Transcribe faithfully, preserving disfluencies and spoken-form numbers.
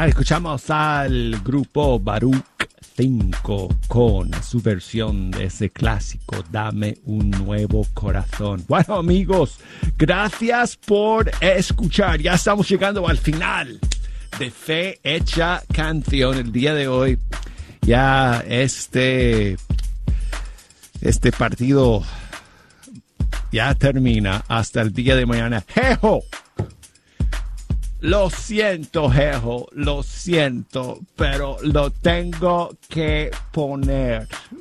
Ah, escuchamos al grupo Baruch cinco con su versión de ese clásico Dame un nuevo corazón. Bueno, amigos, gracias por escuchar. Ya estamos llegando al final de Fe Hecha Canción el día de hoy. Ya este este partido ya termina hasta el día de mañana. ¡Jejo! Lo siento, Jejo, lo siento, pero lo tengo que poner.